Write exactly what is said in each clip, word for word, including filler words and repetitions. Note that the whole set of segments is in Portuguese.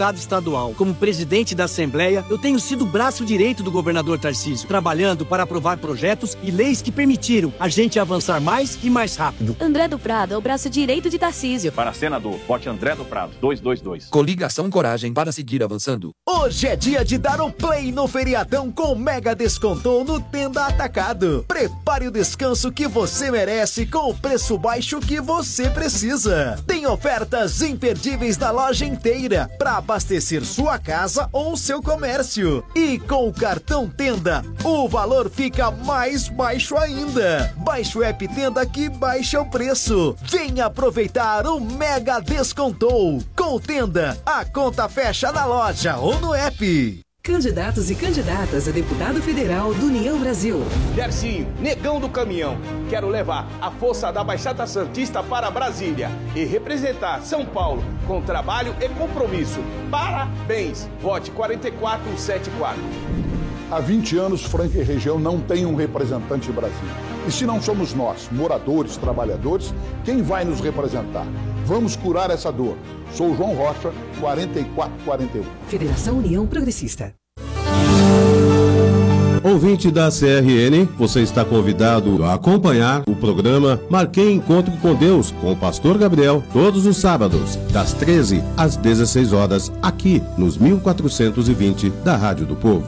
deputado estadual. Como presidente da Assembleia, eu tenho sido o braço direito do governador Tarcísio, trabalhando para aprovar projetos e leis que permitiram a gente avançar mais e mais rápido. André do Prado é o braço direito de Tarcísio. Para senador, vote André do Prado, dois dois dois. Coligação Coragem para seguir avançando. Hoje é dia de dar o play no feriadão com mega desconto no Tenda Atacado. Prepare o descanso que você merece com o preço baixo que você precisa. Tem ofertas imperdíveis da loja inteira para abastecer sua casa ou seu comércio. E com o cartão Tenda, o valor fica mais baixo ainda. Baixe o app Tenda que baixa o preço. Venha aproveitar o mega descontou. Com o Tenda, a conta fecha na loja ou no app. Candidatos e candidatas a deputado federal do União Brasil. Dercinho, negão do caminhão. Quero levar a força da Baixada Santista para Brasília e representar São Paulo com trabalho e compromisso. Parabéns! Vote quatro quatro sete quatro. Há vinte anos, Franca e região não tem um representante em Brasília. E se não somos nós, moradores, trabalhadores, quem vai nos representar? Vamos curar essa dor. Sou João Rocha, quatro quatro quatro um. Federação União Progressista. Ouvinte da C R N, você está convidado a acompanhar o programa Marquei Encontro com Deus, com o pastor Gabriel, todos os sábados, das treze às dezesseis horas, aqui nos mil quatrocentos e vinte da Rádio do Povo.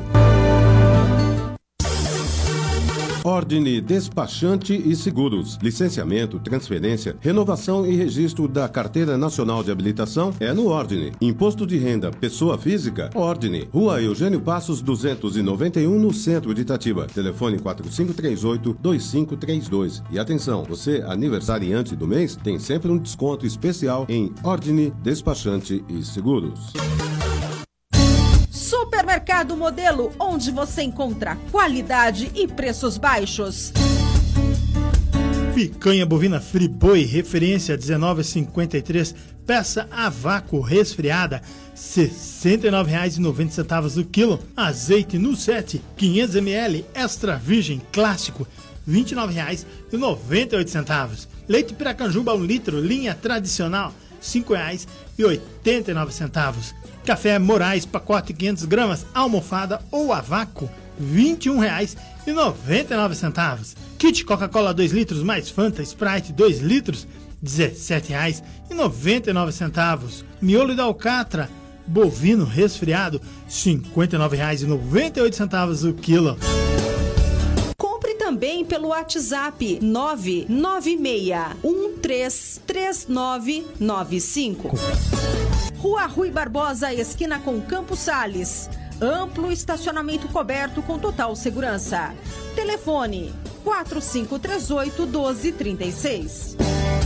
Ordine Despachante e Seguros. Licenciamento, transferência, renovação e registro da Carteira Nacional de Habilitação é no Ordine. Imposto de renda, pessoa física, Ordine. Rua Eugênio Passos, duzentos e noventa e um, no centro de Itatiba. Telefone quatro cinco três oito, dois cinco três dois. E atenção, você aniversariante do mês tem sempre um desconto especial em Ordine Despachante e Seguros. Supermercado Modelo, onde você encontra qualidade e preços baixos. Picanha bovina Friboi, referência dezenove reais e cinquenta e três centavos, peça a vácuo resfriada, sessenta e nove reais e noventa centavos o quilo. Azeite no sete, quinhentos mililitros, extra virgem clássico, vinte e nove reais e noventa e oito centavos. Leite Piracanjuba um litro, linha tradicional, cinco reais e oitenta e nove centavos. Café Moraes, pacote quinhentas gramas, almofada ou a vácuo, vinte e um reais e noventa e nove centavos. Kit Coca-Cola dois litros mais Fanta Sprite dois litros, dezessete reais e noventa e nove centavos. Miolo da Alcatra, bovino resfriado, cinquenta e nove reais e noventa e oito centavos o quilo. Compre também pelo WhatsApp nove nove seis um três três nove nove cinco. Rua Rui Barbosa, esquina com Campos Sales. Amplo estacionamento coberto com total segurança. Telefone quatro cinco três oito, um dois três seis.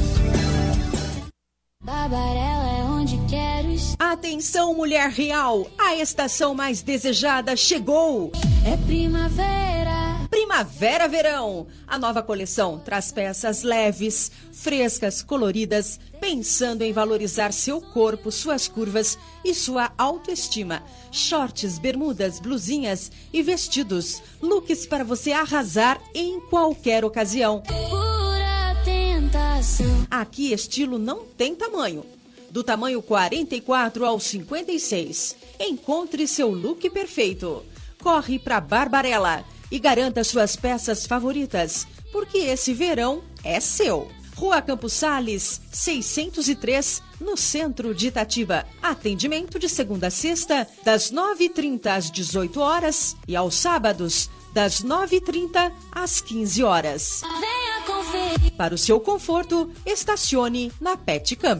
Barbarella é onde quero estar. Atenção, mulher real, a estação mais desejada chegou. É primavera. Primavera-verão. A nova coleção traz peças leves, frescas, coloridas, pensando em valorizar seu corpo, suas curvas e sua autoestima. Shorts, bermudas, blusinhas e vestidos. Looks para você arrasar em qualquer ocasião. Pura tentação. Aqui estilo não tem tamanho. Do tamanho quarenta e quatro ao cinquenta e seis. Encontre seu look perfeito. Corre para Barbarella e garanta suas peças favoritas, porque esse verão é seu. Rua Campos Sales, seiscentos e três, no centro de Itatiba. Atendimento de segunda a sexta, das nove e trinta às dezoito horas e aos sábados, das nove e trinta às quinze horas. Venha conferir. Para o seu conforto, estacione na Pet Camp.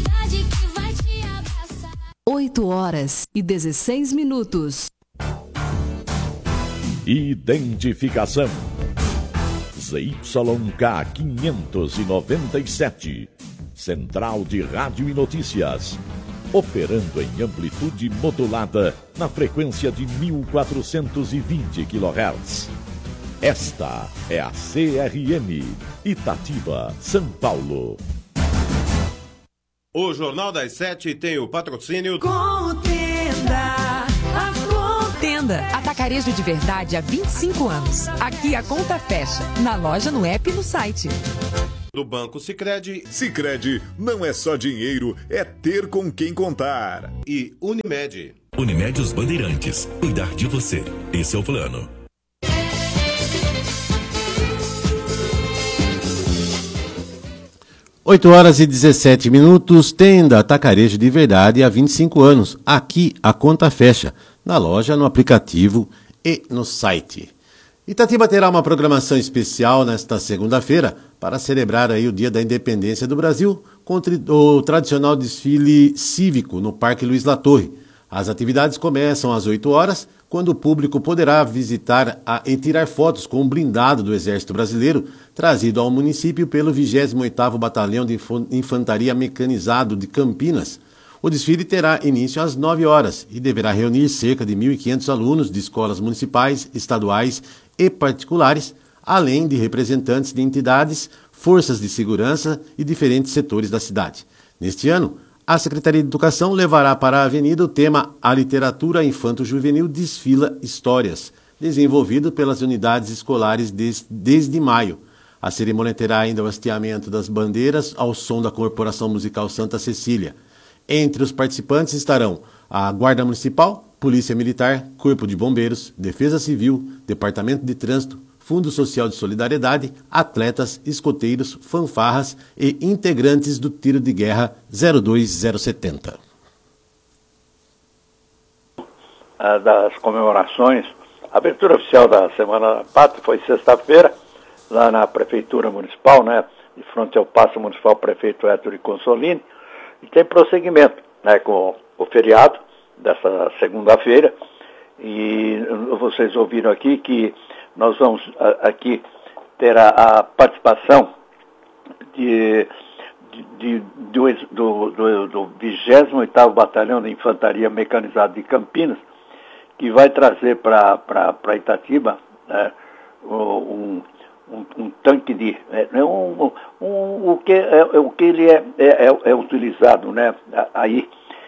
oito horas e dezesseis minutos. Identificação Z Y K quinhentos e noventa e sete, Central de Rádio e Notícias, operando em amplitude modulada na frequência de mil quatrocentos e vinte quilohertz. Esta é a C R M, Itatiba, São Paulo. O Jornal das Sete tem o patrocínio Contenda. Tenda, atacarejo de verdade há vinte e cinco anos. Aqui a conta fecha, na loja, no app e no site. Do Banco Sicredi. Sicredi não é só dinheiro, é ter com quem contar. E Unimed. Unimed Os Bandeirantes. Cuidar de você. Esse é o plano. oito horas e dezessete minutos, tenda Atacarejo de Verdade há vinte e cinco anos. Aqui a conta fecha, na loja, no aplicativo e no site. Itatiba terá uma programação especial nesta segunda-feira para celebrar aí o Dia da Independência do Brasil com o tradicional desfile cívico no Parque Luiz Latorre. As atividades começam às oito horas, quando o público poderá visitar a, e tirar fotos com o blindado do Exército Brasileiro, trazido ao município pelo vigésimo oitavo Batalhão de Infantaria Mecanizado de Campinas. O desfile terá início às nove horas e deverá reunir cerca de mil e quinhentos alunos de escolas municipais, estaduais e particulares, além de representantes de entidades, forças de segurança e diferentes setores da cidade. Neste ano, a Secretaria de Educação levará para a avenida o tema A Literatura Infanto-Juvenil Desfila Histórias, desenvolvido pelas unidades escolares des, desde maio. A cerimônia terá ainda o hasteamento das bandeiras ao som da Corporação Musical Santa Cecília. Entre os participantes estarão a Guarda Municipal, Polícia Militar, Corpo de Bombeiros, Defesa Civil, Departamento de Trânsito, Fundo Social de Solidariedade, atletas, escoteiros, fanfarras e integrantes do Tiro de Guerra zero dois zero setenta. Das comemorações, a abertura oficial da Semana da Pátria foi sexta-feira, lá na Prefeitura Municipal, né, de frente ao Paço Municipal, prefeito Héctor Consolini, e tem prosseguimento, né, com o feriado dessa segunda-feira, e vocês ouviram aqui que nós vamos aqui ter a, a participação de, de, de, do, do, do vigésimo oitavo Batalhão de Infantaria Mecanizada de Campinas, que vai trazer para Itatiba, né, um, um, um tanque de... É, um, um, o, que, é, o que ele é, é, é utilizado, né, aí,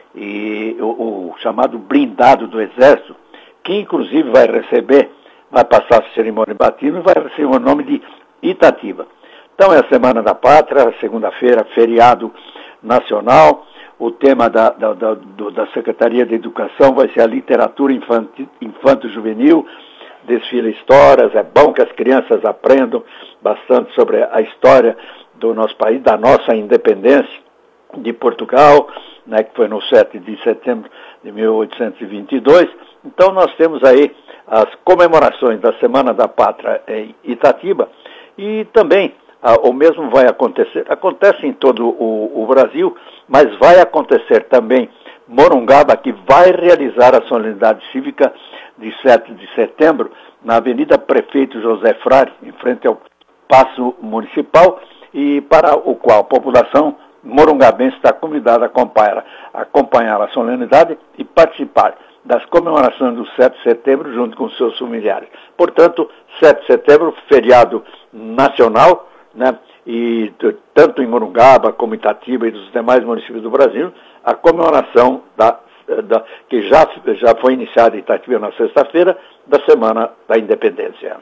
e o, o chamado blindado do Exército, que inclusive vai receber, vai passar a cerimônia de batismo e vai receber o nome de Itatiba. Então é a Semana da Pátria, segunda-feira, feriado nacional. O tema da, da, da, da Secretaria de Educação vai ser a literatura infanto-juvenil, desfila histórias. É bom que as crianças aprendam bastante sobre a história do nosso país, da nossa independência de Portugal, né, que foi no sete de setembro de mil oitocentos e vinte e dois. Então nós temos aí as comemorações da Semana da Pátria em Itatiba e também ah, o mesmo vai acontecer, acontece em todo o, o Brasil, mas vai acontecer também Morungaba, que vai realizar a solenidade cívica de sete de setembro na Avenida Prefeito José Frade, em frente ao Paço Municipal, e para o qual a população morungabense está convidada a acompanhar, a acompanhar a solenidade e participar das comemorações do sete de setembro junto com seus familiares. Portanto, sete de setembro, feriado nacional, né, e tanto em Morungaba como em Itatiba e dos demais municípios do Brasil, a comemoração da, da, que já, já foi iniciada em Itatiba na sexta-feira, da Semana da Independência.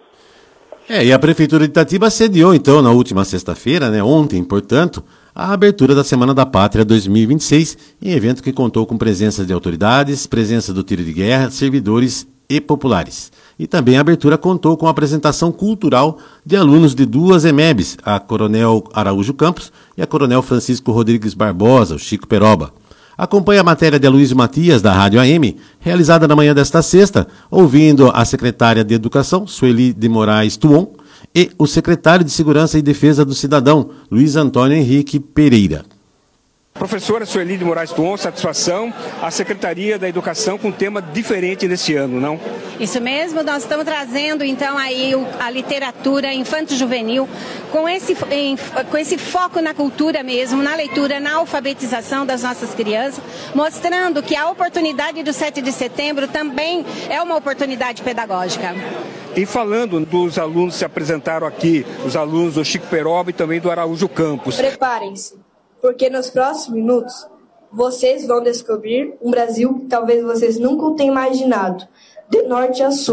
É, e a Prefeitura de Itatiba sediou, então, na última sexta-feira, né, ontem, portanto, a abertura da Semana da Pátria dois mil e vinte e seis, em evento que contou com presença de autoridades, presença do tiro de guerra, servidores e populares. E também a abertura contou com a apresentação cultural de alunos de duas E M E Bs, a Coronel Araújo Campos e a Coronel Francisco Rodrigues Barbosa, o Chico Peroba. Acompanhe a matéria de Aloysio Matias, da Rádio A M, realizada na manhã desta sexta, ouvindo a secretária de Educação, Sueli de Moraes Tuon, e o secretário de Segurança e Defesa do Cidadão, Luiz Antônio Henrique Pereira. Professora Sueli de Moraes Tuon, satisfação, a Secretaria da Educação com um tema diferente nesse ano, não? Isso mesmo, nós estamos trazendo então aí a literatura infanto-juvenil com esse, com esse foco na cultura mesmo, na leitura, na alfabetização das nossas crianças, mostrando que a oportunidade do sete de setembro também é uma oportunidade pedagógica. E falando dos alunos que se apresentaram aqui, os alunos do Chico Peroba e também do Araújo Campos. Preparem-se, porque nos próximos minutos vocês vão descobrir um Brasil que talvez vocês nunca tenham imaginado, de norte a sul,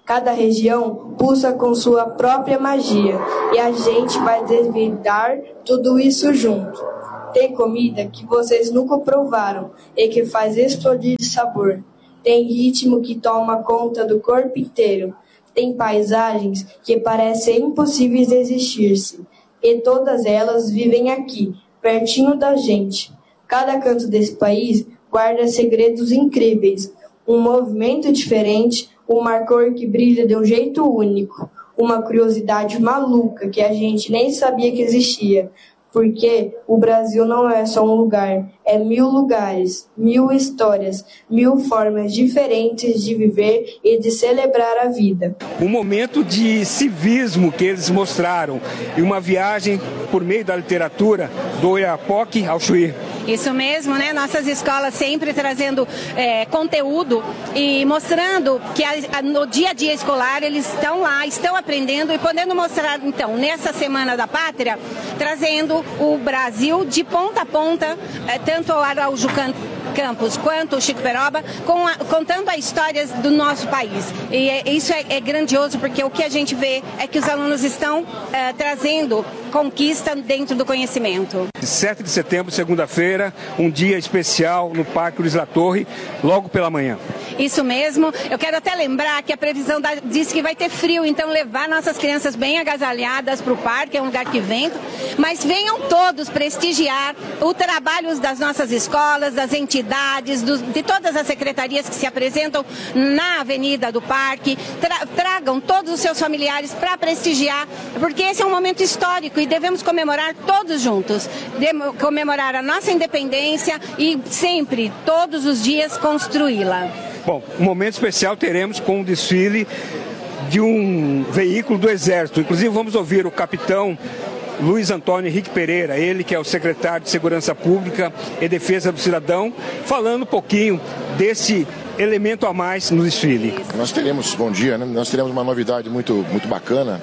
Cada região pulsa com sua própria magia e a gente vai desvendar tudo isso junto. Tem comida que vocês nunca provaram e que faz explodir de sabor. Tem ritmo que toma conta do corpo inteiro. Tem paisagens que parecem impossíveis de existir-se. E todas elas vivem aqui, pertinho da gente. Cada canto desse país guarda segredos incríveis. Um movimento diferente, uma cor que brilha de um jeito único. Uma curiosidade maluca que a gente nem sabia que existia. Porque o Brasil não é só um lugar, é mil lugares, mil histórias, mil formas diferentes de viver e de celebrar a vida. Um momento de civismo que eles mostraram e uma viagem por meio da literatura do Oiapoque ao Chuí. Isso mesmo, né? Nossas escolas sempre trazendo é, conteúdo e mostrando que a, a, no dia a dia escolar eles estão lá, estão aprendendo e podendo mostrar, então, nessa Semana da Pátria, trazendo o Brasil de ponta a ponta, é, tanto o Araújo Campos quanto o Chico Peroba, com a, contando as histórias do nosso país. E é, isso é, é grandioso, porque o que a gente vê é que os alunos estão é, trazendo conquista dentro do conhecimento. sete de setembro, segunda-feira, um dia especial no Parque Luiz Latorre, logo pela manhã. Isso mesmo. Eu quero até lembrar que a previsão da, diz que vai ter frio, então levar nossas crianças bem agasalhadas para o parque, é um lugar que venta, mas venham todos prestigiar o trabalho das nossas escolas, das entidades, dos, de todas as secretarias que se apresentam na Avenida do Parque. Tra, tragam todos os seus familiares para prestigiar, porque esse é um momento histórico e devemos comemorar todos juntos, Demo, comemorar a nossa independência e sempre, todos os dias, construí-la. Bom, um momento especial teremos com o desfile de um veículo do Exército. Inclusive vamos ouvir o capitão Luiz Antônio Henrique Pereira, ele que é o secretário de Segurança Pública e Defesa do Cidadão, falando um pouquinho desse elemento a mais no desfile. Nós teremos, bom dia, né? Nós teremos uma novidade muito, muito bacana.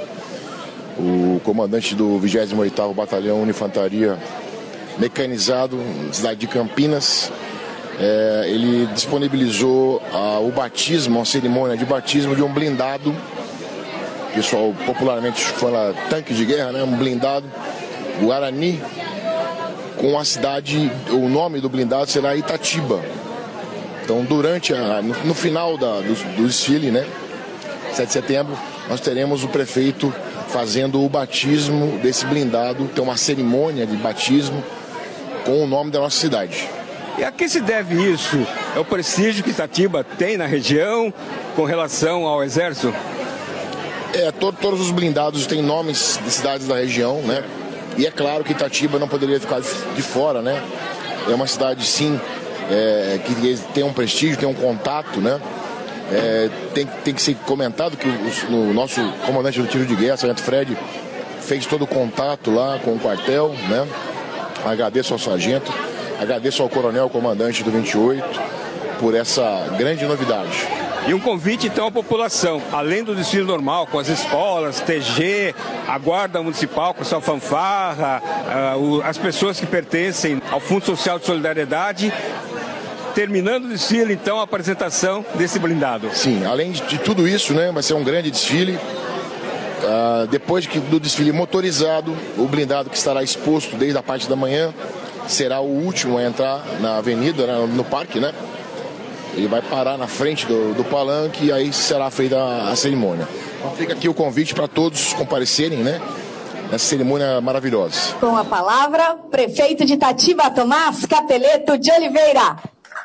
O comandante do vigésimo oitavo Batalhão de Infantaria Mecanizado, cidade de Campinas, é, ele disponibilizou a, o batismo, a cerimônia de batismo de um blindado, pessoal popularmente fala tanque de guerra, né? Um blindado Guarani, com a cidade, o nome do blindado será Itatiba. Então, durante a, no, no final da, do, do desfile, né, sete de setembro, nós teremos o prefeito fazendo o batismo desse blindado, tem uma cerimônia de batismo com o nome da nossa cidade. E a que se deve isso? É o prestígio que Itatiba tem na região com relação ao Exército? É, to, todos os blindados têm nomes de cidades da região, né? E é claro que Itatiba não poderia ficar de fora, né? É uma cidade, sim, é, que tem um prestígio, tem um contato, né? É, tem, tem que ser comentado que o, o nosso comandante do tiro de guerra, Sargento Fred, fez todo o contato lá com o quartel, né? Agradeço ao sargento, agradeço ao coronel comandante do vinte e oito por essa grande novidade. E um convite então à população, além do desfile normal, com as escolas, T G, a Guarda Municipal com sua fanfarra, uh, o, as pessoas que pertencem ao Fundo Social de Solidariedade. Terminando o desfile, então, a apresentação desse blindado. Sim, além de, de tudo isso, né, vai ser um grande desfile. Uh, depois que, do desfile motorizado, o blindado que estará exposto desde a parte da manhã será o último a entrar na avenida, né, no parque, né? Ele vai parar na frente do, do palanque e aí será feita a, a cerimônia. Então fica aqui o convite para todos comparecerem, né, nessa cerimônia maravilhosa. Com a palavra, prefeito de Itatiba, Tomás Capeleto de Oliveira.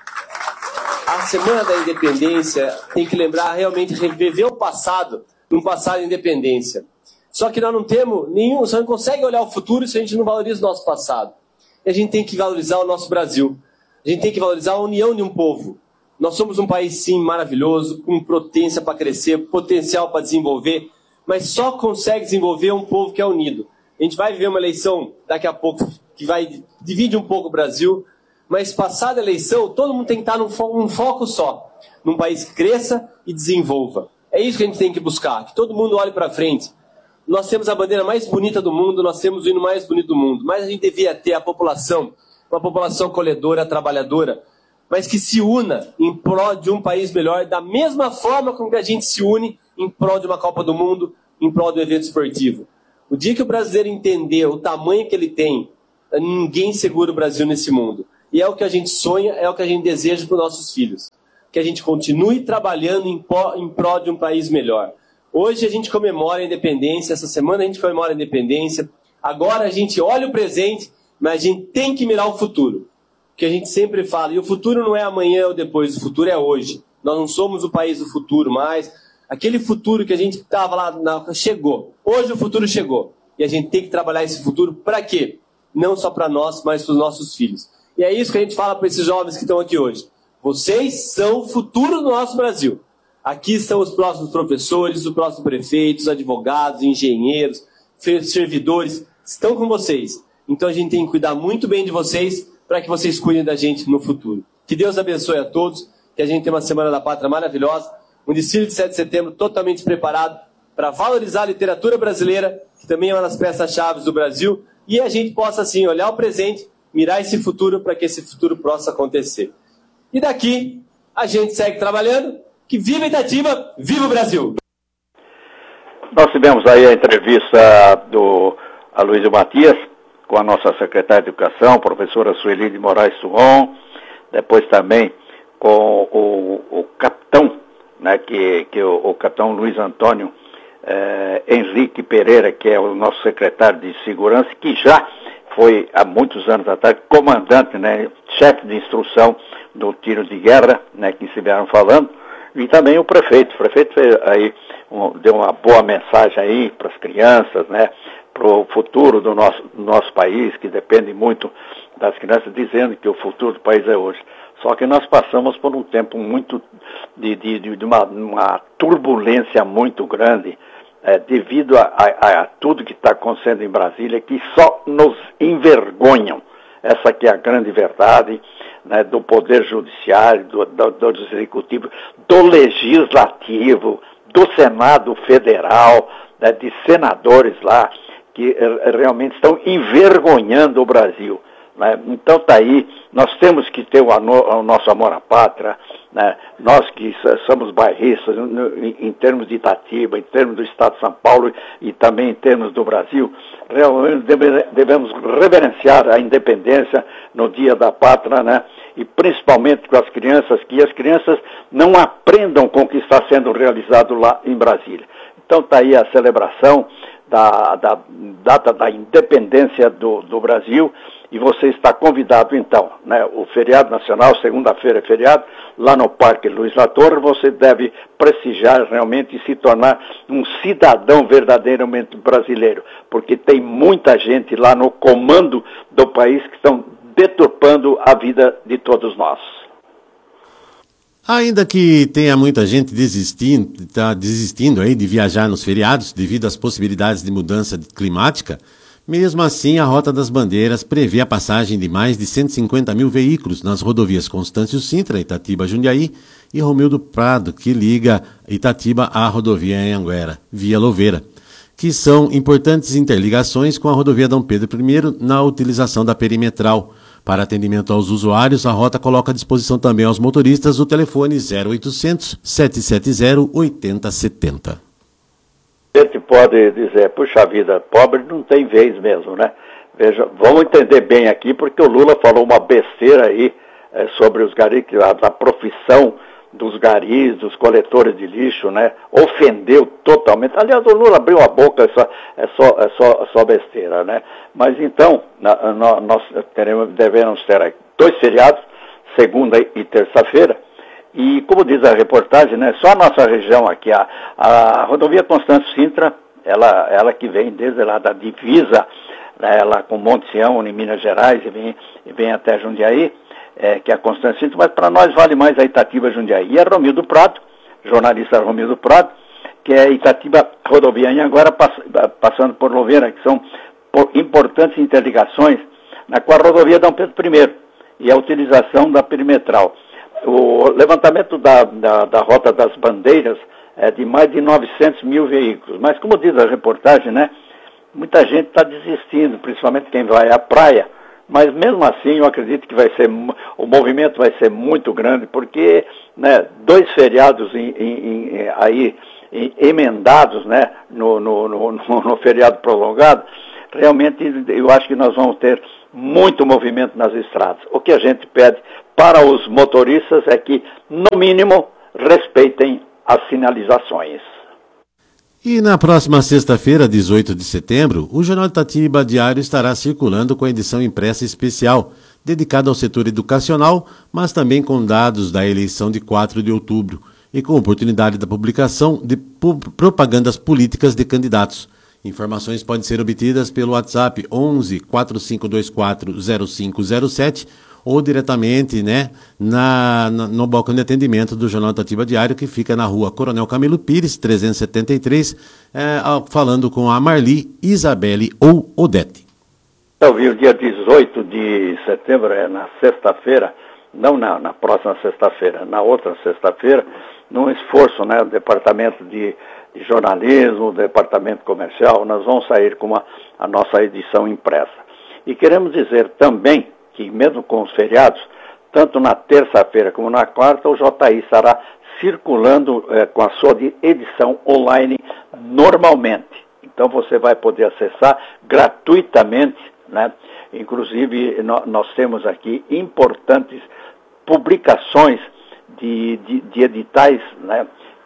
A Semana da Independência tem que lembrar, realmente, reviver o passado, num passado de independência. Só que nós não temos nenhum, só não consegue olhar o futuro se a gente não valoriza o nosso passado. E a gente tem que valorizar o nosso Brasil. A gente tem que valorizar a união de um povo. Nós somos um país, sim, maravilhoso, com potência para crescer, potencial para desenvolver, mas só consegue desenvolver um povo que é unido. A gente vai viver uma eleição daqui a pouco que vai dividir um pouco o Brasil, mas passada a eleição, todo mundo tem que estar num fo- num foco só, num país que cresça e desenvolva. É isso que a gente tem que buscar, que todo mundo olhe para frente. Nós temos a bandeira mais bonita do mundo, nós temos o hino mais bonito do mundo, mas a gente devia ter a população, uma população colhedora, trabalhadora, mas que se una em prol de um país melhor, da mesma forma com que a gente se une em prol de uma Copa do Mundo, em prol do evento esportivo. O dia que o brasileiro entender o tamanho que ele tem, ninguém segura o Brasil nesse mundo. E é o que a gente sonha, é o que a gente deseja para os nossos filhos. Que a gente continue trabalhando em, pó, em prol de um país melhor. Hoje a gente comemora a independência, essa semana a gente comemora a independência. Agora a gente olha o presente, mas a gente tem que mirar o futuro. Que a gente sempre fala, e o futuro não é amanhã ou depois, o futuro é hoje. Nós não somos o país do futuro mais. Aquele futuro que a gente estava lá, na, chegou. Hoje o futuro chegou. E a gente tem que trabalhar esse futuro para quê? Não só para nós, mas para os nossos filhos. E é isso que a gente fala para esses jovens que estão aqui hoje. Vocês são o futuro do nosso Brasil. Aqui estão os próximos professores, os próximos prefeitos, advogados, engenheiros, servidores. Estão com vocês. Então a gente tem que cuidar muito bem de vocês para que vocês cuidem da gente no futuro. Que Deus abençoe a todos. Que a gente tenha uma Semana da Pátria maravilhosa. Um desfile de sete de setembro totalmente preparado para valorizar a literatura brasileira, que também é uma das peças-chave do Brasil. E a gente possa, assim, olhar o presente, mirar esse futuro para que esse futuro possa acontecer. E daqui, a gente segue trabalhando. Que viva Itatiba, viva o Brasil! Nós tivemos aí a entrevista do Aloysio Matias com a nossa secretária de Educação, professora Sueli de Moraes Turon, depois também com o, o capitão, né, que, que o, o capitão Luiz Antônio eh, Henrique Pereira, que é o nosso secretário de Segurança, que já foi, há muitos anos atrás, comandante, né, chefe de instrução do tiro de guerra, né, que estiveram falando, e também o prefeito. O prefeito fez aí, um, deu uma boa mensagem aí para as crianças, né, para o futuro do nosso, do nosso país, que depende muito das crianças, dizendo que o futuro do país é hoje. Só que nós passamos por um tempo muito, de, de, de uma, uma turbulência muito grande, é, devido a, a, a tudo que está acontecendo em Brasília, que só nos envergonham. Essa aqui é a grande verdade, né, do Poder Judiciário, do, do, do Executivo, do Legislativo, do Senado Federal, né, de senadores lá, que uh, realmente estão envergonhando o Brasil. Né? Então está aí, nós temos que ter o, o nosso amor à pátria, né? Nós que somos bairristas, em, em termos de Itatiba, em termos do Estado de São Paulo e também em termos do Brasil, realmente deve, devemos reverenciar a independência no Dia da Pátria, né? E principalmente com as crianças, que as crianças não aprendam com o que está sendo realizado lá em Brasília. Então está aí a celebração da, da data da independência do, do Brasil, e você está convidado então, né? O feriado nacional, segunda-feira é feriado, lá no Parque Luiz Latorre, você deve prestigiar realmente e se tornar um cidadão verdadeiramente brasileiro, porque tem muita gente lá no comando do país que estão deturpando a vida de todos nós. Ainda que tenha muita gente desistindo, tá desistindo aí de viajar nos feriados devido às possibilidades de mudança climática, mesmo assim a Rota das Bandeiras prevê a passagem de mais de cento e cinquenta mil veículos nas rodovias Constâncio Sintra, Itatiba, Jundiaí e Romildo Prado, que liga Itatiba à rodovia Anhanguera, via Louveira, que são importantes interligações com a rodovia Dom Pedro I na utilização da perimetral. Para atendimento aos usuários, a rota coloca à disposição também aos motoristas o telefone zero oitocentos, sete sete zero, oito zero sete zero. A gente pode dizer, puxa vida, pobre não tem vez mesmo, né? Veja, vamos entender bem aqui, porque o Lula falou uma besteira aí é, sobre os garis, a, a profissão dos garis, dos coletores de lixo, né? Ofendeu totalmente. Aliás, o Lula abriu a boca, é só, é só, é só, é só besteira, né? Mas então, na, na, nós teremos, devemos ter aí dois feriados, segunda e terça-feira, e como diz a reportagem, né? Só a nossa região aqui, a, a rodovia Constâncio Sintra, ela, ela que vem desde lá da divisa, né, ela com Monte Sião, em Minas Gerais, e vem, e vem até Jundiaí, É, que é a Constância Sintra, mas para nós vale mais a Itatiba Jundiaí. E a Romildo Prado, jornalista Romildo Prado, que é Itatiba Rodovia Anhanguera, pass, passando por Louveira, que são por importantes interligações na com a rodovia Dom Pedro I e a utilização da perimetral. O levantamento da, da, da Rota das Bandeiras é de mais de novecentos mil veículos, mas como diz a reportagem, né, muita gente está desistindo, principalmente quem vai à praia. Mas mesmo assim eu acredito que vai ser, o movimento vai ser muito grande, porque, né, dois feriados em, em, em, aí emendados, né, no, no, no, no feriado prolongado, realmente eu acho que nós vamos ter muito movimento nas estradas. O que a gente pede para os motoristas é que, no mínimo, respeitem as sinalizações. E na próxima sexta-feira, dezoito de setembro, o Jornal Itatiba Diário estará circulando com a edição impressa especial, dedicada ao setor educacional, mas também com dados da eleição de quatro de outubro e com oportunidade da publicação de pu- propagandas políticas de candidatos. Informações podem ser obtidas pelo WhatsApp onze, quatro cinco dois quatro, zero cinco zero sete ou diretamente, né, na, na, no balcão de atendimento do Jornal Itatiba Diário, que fica na rua Coronel Camilo Pires, trezentos e setenta e três, é, falando com a Marli, Isabelle ou Odete. Eu vi o dia dezoito de setembro, é na sexta-feira, não na, na próxima sexta-feira, na outra sexta-feira, num esforço, né, do Departamento de, de Jornalismo, do Departamento Comercial, nós vamos sair com a, a nossa edição impressa. E queremos dizer também que mesmo com os feriados, tanto na terça-feira como na quarta, o J I estará circulando eh, com a sua edição online normalmente. Então você vai poder acessar gratuitamente, né? Inclusive no, nós temos aqui importantes publicações de, de, de editais, né?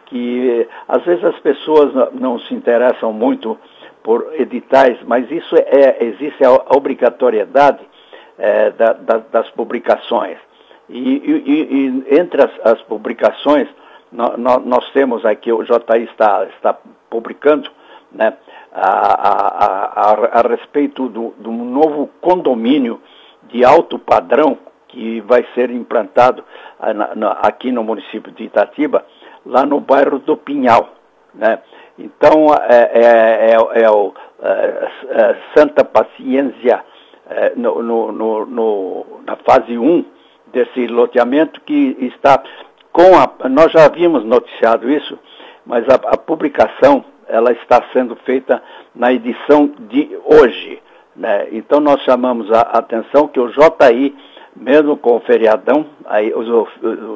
Que às vezes as pessoas não se interessam muito por editais, mas isso é, existe a obrigatoriedade É, da, da, das publicações. E, e, e entre as, as publicações, no, no, nós temos aqui, o J I está, está publicando, né, a, a, a, a respeito do, do novo condomínio de alto padrão que vai ser implantado na, na, aqui no município de Itatiba, lá no bairro do Pinhal, né? Então, é, é, é, é o é, é Santa Paciência, É, no, no, no, no, na fase um desse loteamento, que está com a... Nós já havíamos noticiado isso, mas a, a publicação ela está sendo feita na edição de hoje, né? Então nós chamamos a atenção que o J I, mesmo com o feriadão, aí, os, os,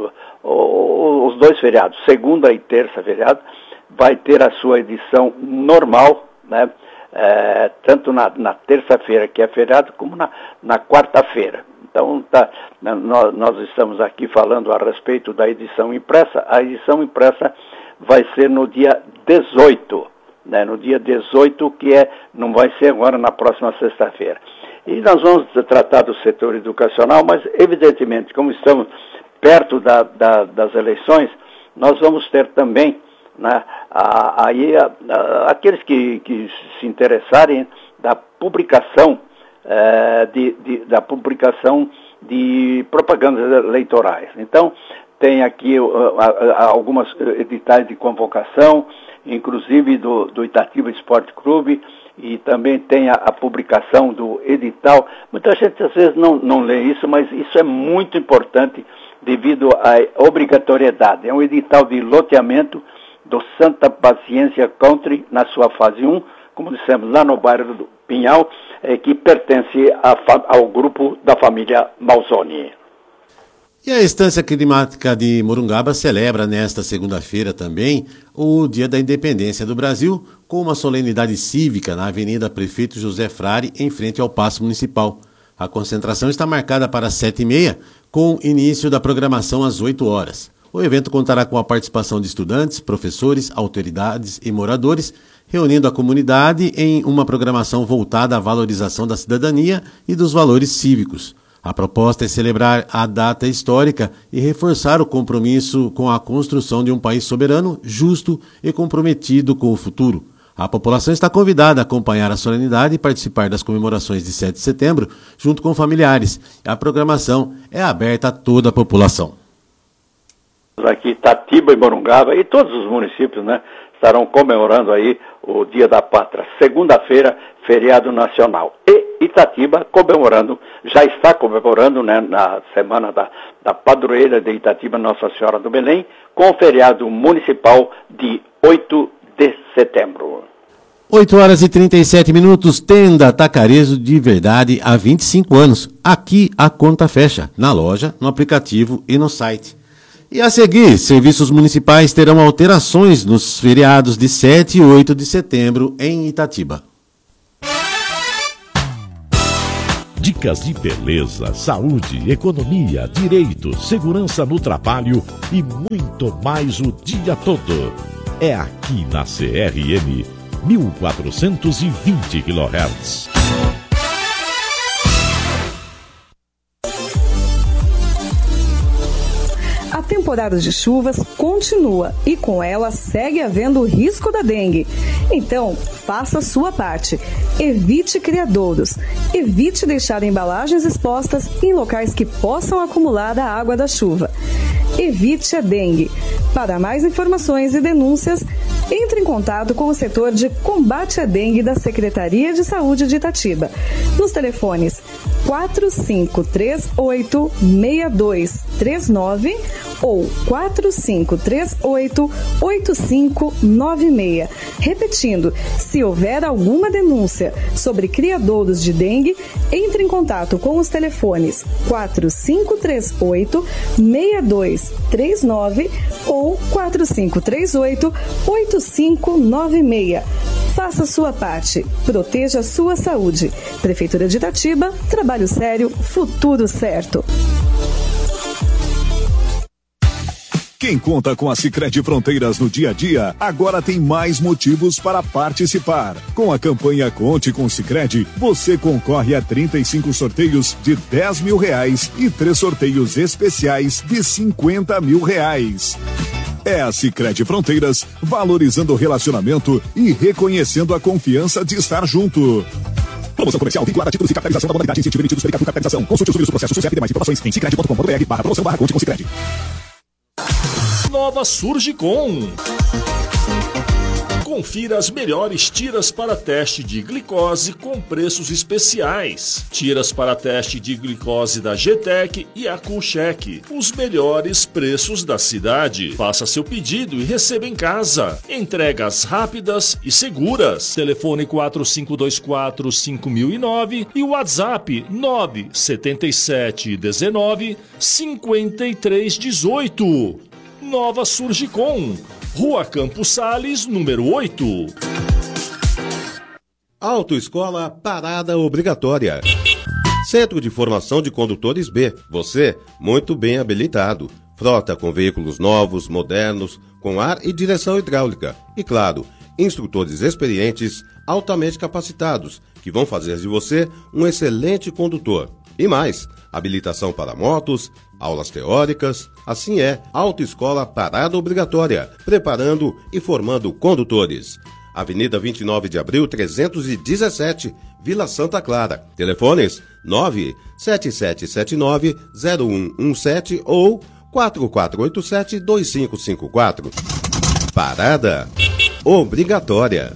os, os dois feriados, segunda e terça feriado, vai ter a sua edição normal, né? É, tanto na, na terça-feira, que é feriado, como na, na quarta-feira. Então, tá, nós, nós estamos aqui falando a respeito da edição impressa. A edição impressa vai ser no dia dezoito, né? No dia dezoito, que é, não vai ser agora na próxima sexta-feira. E nós vamos tratar do setor educacional, mas, evidentemente, como estamos perto da, da, das eleições, nós vamos ter também, né, aí a, a, aqueles que, que se interessarem da publicação é, de, de, da publicação de propagandas eleitorais. Então tem aqui a, a, algumas editais de convocação, inclusive do, do Itatiba Esporte Clube, e também tem a, a publicação do edital. Muita gente às vezes não, não lê isso, mas isso é muito importante devido à obrigatoriedade. É um edital de loteamento do Santa Paciência Country, na sua fase um, como dissemos, lá no bairro do Pinhal, é, que pertence a, ao grupo da família Malzoni. E a Estância Climática de Morungaba celebra nesta segunda-feira também o Dia da Independência do Brasil, com uma solenidade cívica na Avenida Prefeito José Frade, em frente ao Paço Municipal. A concentração está marcada para sete e meia, com início da programação às oito horas. O evento contará com a participação de estudantes, professores, autoridades e moradores, reunindo a comunidade em uma programação voltada à valorização da cidadania e dos valores cívicos. A proposta é celebrar a data histórica e reforçar o compromisso com a construção de um país soberano, justo e comprometido com o futuro. A população está convidada a acompanhar a solenidade e participar das comemorações de sete de setembro, junto com familiares. A programação é aberta a toda a população. Aqui Itatiba e Morungaba e todos os municípios, né, estarão comemorando aí o Dia da Pátria. Segunda-feira, feriado nacional. E Itatiba comemorando, já está comemorando, né, na semana da, da padroeira de Itatiba, Nossa Senhora do Belém, com o feriado municipal de oito de setembro. oito horas e trinta e sete minutos, Tenda Atacarejo de Verdade há vinte e cinco anos. Aqui a conta fecha, na loja, no aplicativo e no site. E a seguir, serviços municipais terão alterações nos feriados de sete e oito de setembro em Itatiba. Dicas de beleza, saúde, economia, direito, segurança no trabalho e muito mais o dia todo. É aqui na C R M mil quatrocentos e vinte quilohertz. A temporada de chuvas continua e com ela segue havendo o risco da dengue. Então, faça a sua parte. Evite criadouros. Evite deixar embalagens expostas em locais que possam acumular a água da chuva. Evite a dengue. Para mais informações e denúncias, entre em contato com o setor de combate à dengue da Secretaria de Saúde de Itatiba, nos telefones quatro cinco três oito, seis dois três nove ou quatro cinco três oito, oito cinco nove seis. Repetindo, se houver alguma denúncia sobre criadouros de dengue, entre em contato com os telefones quatro cinco três oito, seis dois três nove ou quatro cinco três oito, oito cinco nove seis. Faça a sua parte. Proteja a sua saúde. Prefeitura de Itatiba, trabalho sério, futuro certo. Quem conta com a Sicredi Fronteiras no dia a dia, agora tem mais motivos para participar. Com a campanha Conte com Sicredi, você concorre a trinta e cinco sorteios de dez mil reais e três sorteios especiais de cinquenta mil reais. É a Sicredi Fronteiras, valorizando o relacionamento e reconhecendo a confiança de estar junto. Promoção comercial vinculada a títulos de capitalização da modalidade incentivo emitidos pela Capitalização. Consulte os números do processo S U S E P e demais informações em sicredi ponto com ponto br barra promoção barra conte com Sicredi. Nova Surgicom. Confira as melhores tiras para teste de glicose com preços especiais. Tiras para teste de glicose da G T E C e a Coolcheck. Os melhores preços da cidade. Faça seu pedido e receba em casa. Entregas rápidas e seguras. Telefone quatro cinco dois quatro, cinco mil e nove e WhatsApp nove sete sete um nove, cinco três um oito. Nova Surgicom. Rua Campos Sales, número oito. Autoescola Parada Obrigatória. Centro de Formação de Condutores B. Você, muito bem habilitado. Frota com veículos novos, modernos, com ar e direção hidráulica. E claro, instrutores experientes, altamente capacitados, que vão fazer de você um excelente condutor. E mais, habilitação para motos, aulas teóricas, assim é, Autoescola Parada Obrigatória, preparando e formando condutores. Avenida vinte e nove de abril, trezentos e dezessete, Vila Santa Clara. Telefones nove sete sete sete nove, zero um um sete ou quatro quatro oito sete, dois cinco cinco quatro. Parada Obrigatória.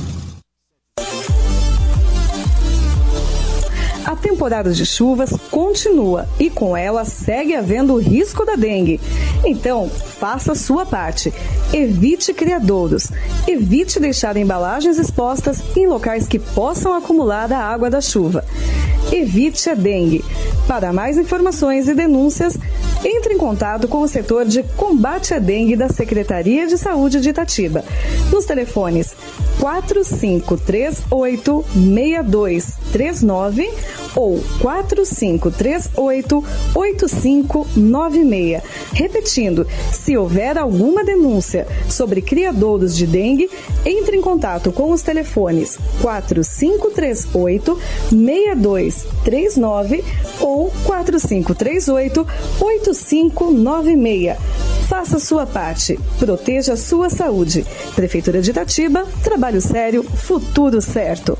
A temporada de chuvas continua e com ela segue havendo o risco da dengue. Então, faça a sua parte. Evite criadouros. Evite deixar embalagens expostas em locais que possam acumular a água da chuva. Evite a dengue. Para mais informações e denúncias, entre em contato com o setor de combate à dengue da Secretaria de Saúde de Itatiba, nos telefones quatro cinco três oito, seis dois três nove ou quatro cinco três oito, oito cinco nove seis. Repetindo, se houver alguma denúncia sobre criadouros de dengue, entre em contato com os telefones quatro cinco três oito, seis dois três nove ou quatro cinco três oito, oito cinco nove seis. Faça a sua parte. Proteja a sua saúde. Prefeitura de Itatiba, trabalho sério, futuro certo.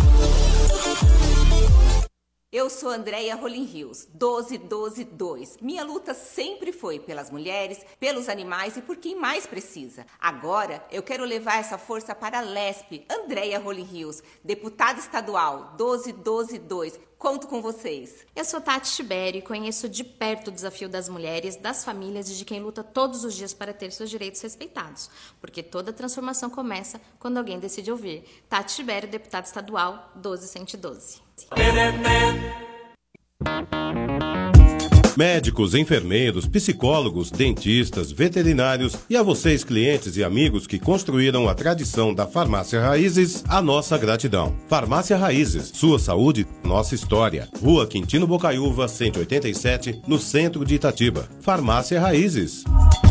Eu sou Andréia Rolim Rios, doze doze dois. Minha luta sempre foi pelas mulheres, pelos animais e por quem mais precisa. Agora eu quero levar essa força para a L E S P, Andréia Rolim Rios, deputada estadual, doze doze dois. Conto com vocês. Eu sou Tati Tibério e conheço de perto o desafio das mulheres, das famílias e de quem luta todos os dias para ter seus direitos respeitados. Porque toda transformação começa quando alguém decide ouvir. Tati Tibério, deputada estadual, doze cento e doze. Médicos, enfermeiros, psicólogos, dentistas, veterinários e a vocês, clientes e amigos que construíram a tradição da Farmácia Raízes, a nossa gratidão. Farmácia Raízes, sua saúde, nossa história. Rua Quintino Bocaiúva, cento e oitenta e sete, no centro de Itatiba. Farmácia Raízes.